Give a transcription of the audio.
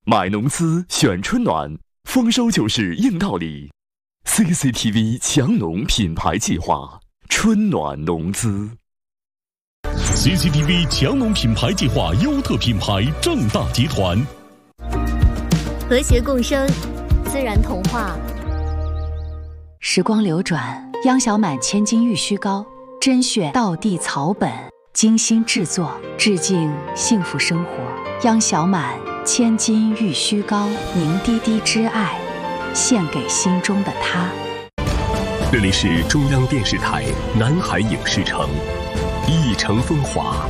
买农资选春暖，丰收就是硬道理。CCTV 强农品牌计划，春暖农资。 CCTV 强农品牌计划优特品牌正大集团。 和谐共生，自然童话。 时光流转，央小满千金玉虚膏，甄选道地草本，精心制作，致敬幸福生活。央小满千金玉虚膏，凝滴滴之爱，献给心中的他。 这里是中央电视台南海影视城，一城风华，